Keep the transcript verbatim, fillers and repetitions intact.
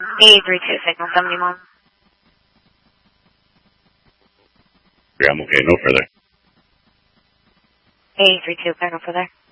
eight three two, signal seventy-one. Yeah, I'm okay. No further. eight three two, back up for there.